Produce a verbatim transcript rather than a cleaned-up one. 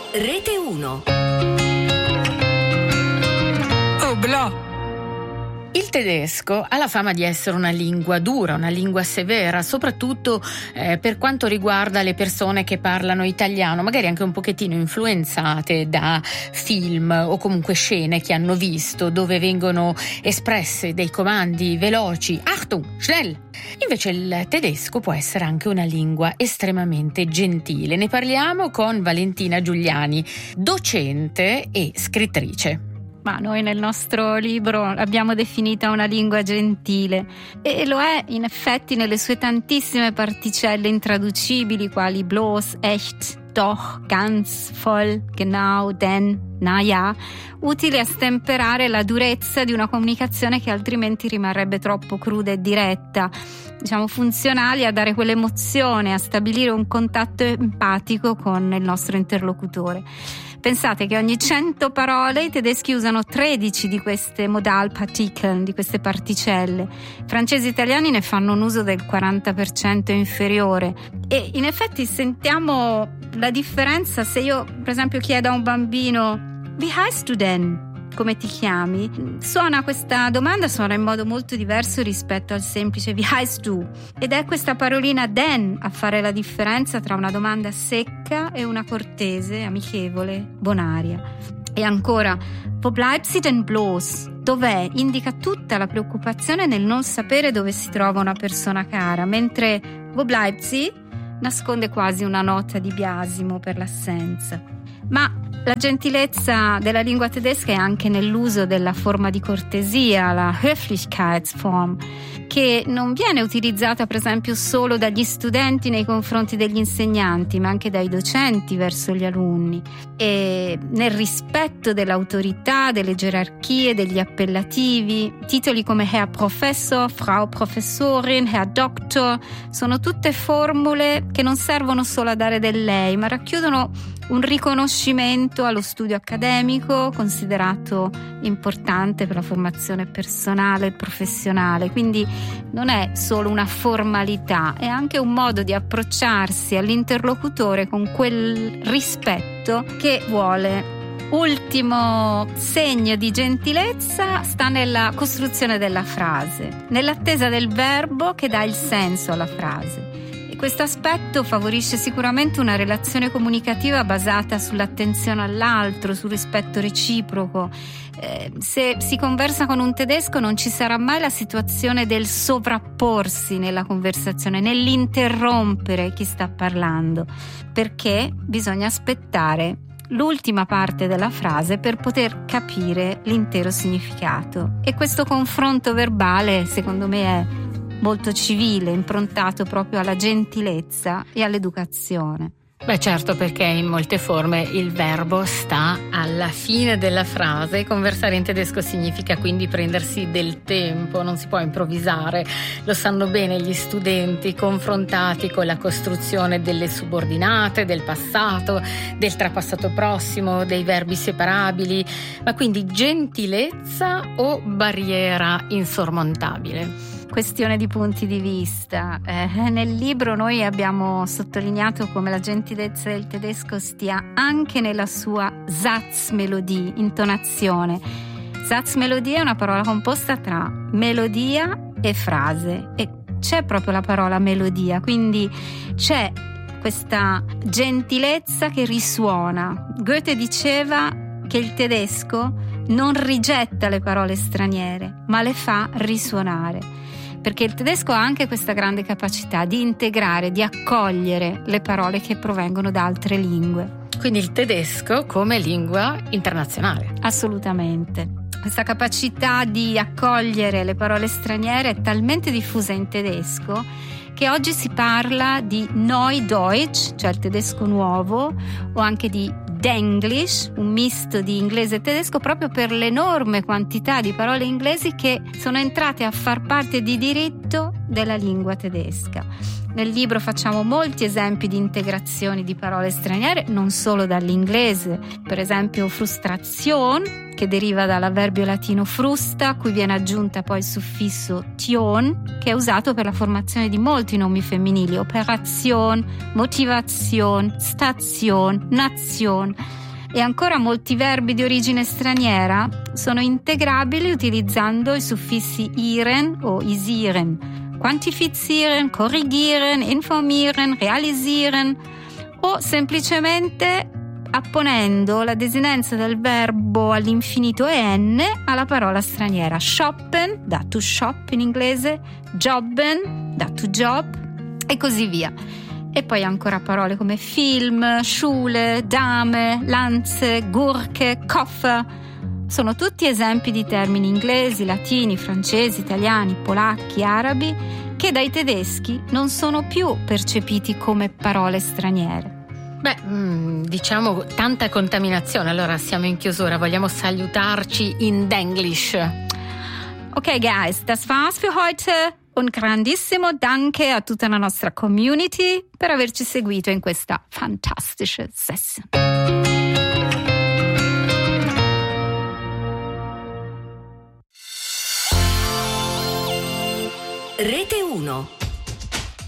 Rete uno. Oh, bla! Il tedesco ha la fama di essere una lingua dura, una lingua severa, soprattutto eh, per quanto riguarda le persone che parlano italiano, magari anche un pochettino influenzate da film o comunque scene che hanno visto dove vengono espresse dei comandi veloci, Achtung, schnell! Invece il tedesco può essere anche una lingua estremamente gentile. Ne parliamo con Valentina Giuliani, docente e scrittrice. Ma noi nel nostro libro l'abbiamo definita una lingua gentile e lo è in effetti nelle sue tantissime particelle intraducibili quali bloß, echt, doch, ganz, voll, genau, denn, na ja, utili a stemperare la durezza di una comunicazione che altrimenti rimarrebbe troppo cruda e diretta, diciamo funzionali a dare quell'emozione, a stabilire un contatto empatico con il nostro interlocutore. Pensate che ogni cento parole i tedeschi usano tredici di queste Modalpartikel, di queste particelle. Francesi e italiani ne fanno un uso del quaranta per cento inferiore. E in effetti sentiamo la differenza se io, per esempio, chiedo a un bambino "Wie heißt du denn?" Come ti chiami? Suona questa domanda suona in modo molto diverso rispetto al semplice "Wie heißt du?" Ed è questa parolina "denn" a fare la differenza tra una domanda secca e una cortese, amichevole, bonaria. E ancora, "Wo bleibt sie denn bloß?" Dov'è? Indica tutta la preoccupazione nel non sapere dove si trova una persona cara, mentre "Wo bleibt sie?" nasconde quasi una nota di biasimo per l'assenza. Ma la gentilezza della lingua tedesca è anche nell'uso della forma di cortesia, la Höflichkeitsform, che non viene utilizzata per esempio solo dagli studenti nei confronti degli insegnanti, ma anche dai docenti verso gli alunni. E nel rispetto dell'autorità, delle gerarchie, degli appellativi, titoli come Herr Professor, Frau Professorin, Herr Doktor, sono tutte formule che non servono solo a dare del lei, ma racchiudono un riconoscimento allo studio accademico considerato importante per la formazione personale e professionale. Quindi non è solo una formalità, è anche un modo di approcciarsi all'interlocutore con quel rispetto che vuole. Ultimo segno di gentilezza sta nella costruzione della frase, nell'attesa del verbo che dà il senso alla frase. Questo aspetto favorisce sicuramente una relazione comunicativa basata sull'attenzione all'altro, sul rispetto reciproco. Eh, se si conversa con un tedesco non ci sarà mai la situazione del sovrapporsi nella conversazione, nell'interrompere chi sta parlando, perché bisogna aspettare l'ultima parte della frase per poter capire l'intero significato. E questo confronto verbale, secondo me, è molto civile, improntato proprio alla gentilezza e all'educazione. Beh, certo, perché in molte forme il verbo sta alla fine della frase. Conversare in tedesco significa quindi prendersi del tempo, non si può improvvisare. Lo sanno bene gli studenti confrontati con la costruzione delle subordinate, del passato, del trapassato prossimo, dei verbi separabili. Ma quindi gentilezza o barriera insormontabile? Questione di punti di vista. Eh, nel libro noi abbiamo sottolineato come la gentilezza del tedesco stia anche nella sua Satzmelodie, intonazione. Satzmelodie è una parola composta tra melodia e frase e c'è proprio la parola melodia, quindi c'è questa gentilezza che risuona. Goethe diceva che il tedesco non rigetta le parole straniere, ma le fa risuonare. Perché il tedesco ha anche questa grande capacità di integrare, di accogliere le parole che provengono da altre lingue. Quindi il tedesco come lingua internazionale. Assolutamente. Questa capacità di accogliere le parole straniere è talmente diffusa in tedesco che oggi si parla di Neudeutsch, cioè il tedesco nuovo, o anche di Denglish, un misto di inglese e tedesco, proprio per l'enorme quantità di parole inglesi che sono entrate a far parte di diritto della lingua tedesca. Nel libro facciamo molti esempi di integrazioni di parole straniere, non solo dall'inglese. Per esempio frustration, che deriva dall'avverbio latino frusta, a cui viene aggiunta poi il suffisso tion, che è usato per la formazione di molti nomi femminili: operation, motivation, station, nation. E ancora molti verbi di origine straniera sono integrabili utilizzando i suffissi iren o isiren: quantifizieren, corrigieren, informieren, realisieren, o semplicemente apponendo la desinenza del verbo all'infinito en alla parola straniera. Shoppen, da to shop in inglese, jobben, da to job, e così via. E poi ancora parole come film, Schule, Dame, Lanze, Gurke, Koffer. Sono tutti esempi di termini inglesi, latini, francesi, italiani, polacchi, arabi, che dai tedeschi non sono più percepiti come parole straniere. Beh, diciamo tanta contaminazione. Allora siamo in chiusura, vogliamo salutarci in Denglish. Ok guys, das war's für heute. Un grandissimo danke a tutta la nostra community per averci seguito in questa fantastische sessione. Rete uno.